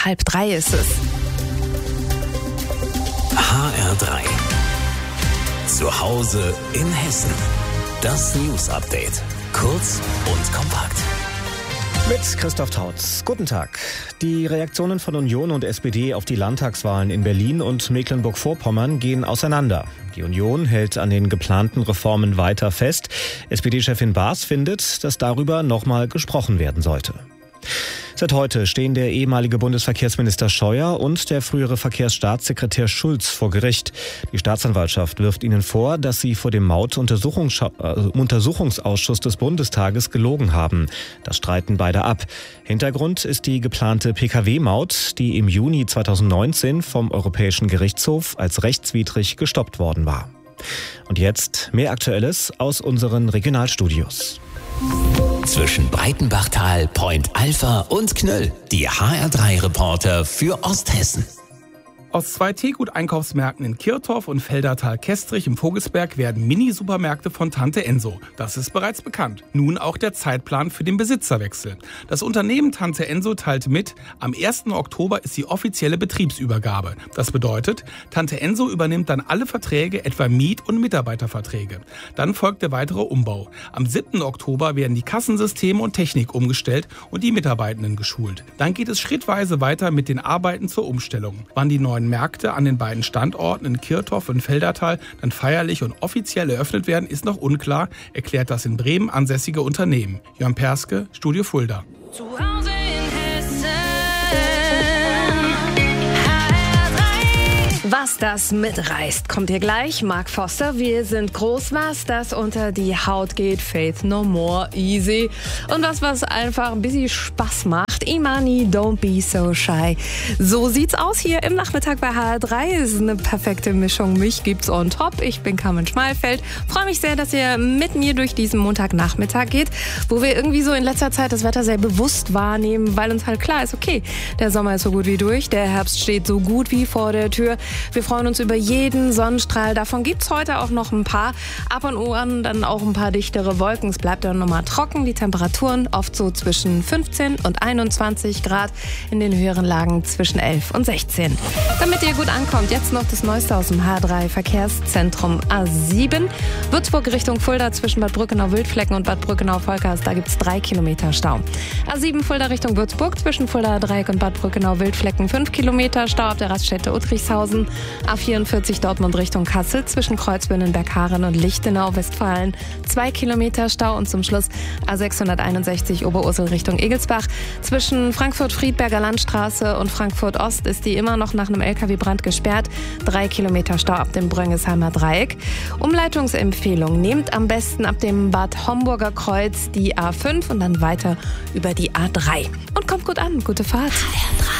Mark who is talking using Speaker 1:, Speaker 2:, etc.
Speaker 1: 2:30 ist es.
Speaker 2: HR3. Zu Hause in Hessen. Das News-Update. Kurz und kompakt.
Speaker 3: Mit Christoph Tautz. Guten Tag. Die Reaktionen von Union und SPD auf die Landtagswahlen in Berlin und Mecklenburg-Vorpommern gehen auseinander. Die Union hält an den geplanten Reformen weiter fest. SPD-Chefin Baas findet, dass darüber nochmal gesprochen werden sollte. Seit heute stehen der ehemalige Bundesverkehrsminister Scheuer und der frühere Verkehrsstaatssekretär Schulz vor Gericht. Die Staatsanwaltschaft wirft ihnen vor, dass sie vor dem Mautuntersuchungsausschuss des Bundestages gelogen haben. Das streiten beide ab. Hintergrund ist die geplante Pkw-Maut, die im Juni 2019 vom Europäischen Gerichtshof als rechtswidrig gestoppt worden war. Und jetzt mehr Aktuelles aus unseren Regionalstudios.
Speaker 2: Zwischen Breitenbachtal, Point Alpha und Knöll. Die HR3-Reporter für Osthessen.
Speaker 4: Aus 2 Teegut-Einkaufsmärkten in Kirtorf und Feldertal-Kestrich im Vogelsberg werden Mini-Supermärkte von Tante Enso. Das ist bereits bekannt. Nun auch der Zeitplan für den Besitzerwechsel. Das Unternehmen Tante Enso teilt mit, am 1. Oktober ist die offizielle Betriebsübergabe. Das bedeutet, Tante Enso übernimmt dann alle Verträge, etwa Miet- und Mitarbeiterverträge. Dann folgt der weitere Umbau. Am 7. Oktober werden die Kassensysteme und Technik umgestellt und die Mitarbeitenden geschult. Dann geht es schrittweise weiter mit den Arbeiten zur Umstellung. Wann die neuen Märkte an den beiden Standorten in Kirtorf und Feldertal dann feierlich und offiziell eröffnet werden, ist noch unklar, erklärt das in Bremen ansässige Unternehmen. Jörn Perske, Studio Fulda.
Speaker 1: Zu Hause in Hessen. Was das mitreißt, kommt ihr gleich. Mark Foster, wir sind groß, was das unter die Haut geht. Faith No More, easy. Und was einfach ein bisschen Spaß macht. Imani, Don't Be So Shy. So sieht's aus hier im Nachmittag bei HR3. Es ist eine perfekte Mischung. Mich gibt's on top. Ich bin Carmen Schmalfeld. Freue mich sehr, dass ihr mit mir durch diesen Montagnachmittag geht, wo wir irgendwie so in letzter Zeit das Wetter sehr bewusst wahrnehmen, weil uns halt klar ist, okay, der Sommer ist so gut wie durch, der Herbst steht so gut wie vor der Tür. Wir freuen uns über jeden Sonnenstrahl. Davon gibt's heute auch noch ein paar. Ab und an dann auch ein paar dichtere Wolken. Es bleibt dann nochmal trocken. Die Temperaturen oft so zwischen 15 und 21 Grad. In den höheren Lagen zwischen 11 und 16. Damit ihr gut ankommt, jetzt noch das Neueste aus dem H3 Verkehrszentrum A7. Würzburg Richtung Fulda zwischen Bad Brückenau-Wildflecken und Bad Brückenau-Volkers. Da gibt's 3 Kilometer Stau. A7 Fulda Richtung Würzburg zwischen Fulda-Dreieck und Bad Brückenau-Wildflecken 5 Kilometer Stau ab der Raststätte Uttrichshausen. A44 Dortmund Richtung Kassel zwischen Kreuzbünden-Bergharen und Lichtenau-Westfalen 2 Kilometer Stau und zum Schluss A661 Oberursel Richtung Egelsbach. Zwischen Frankfurt-Friedberger Landstraße und Frankfurt-Ost ist die immer noch nach einem LKW-Brand gesperrt. 3 Kilometer Stau ab dem Bröngesheimer Dreieck. Umleitungsempfehlung: Nehmt am besten ab dem Bad Homburger Kreuz die A5 und dann weiter über die A3. Und kommt gut an, gute Fahrt.